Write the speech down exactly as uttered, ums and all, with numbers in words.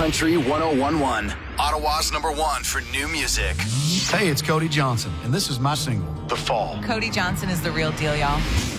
Country one oh one one. Ottawa's number one for new music. Hey, it's Cody Johnson, and this is my single, The Fall. Cody Johnson is the real deal, y'all.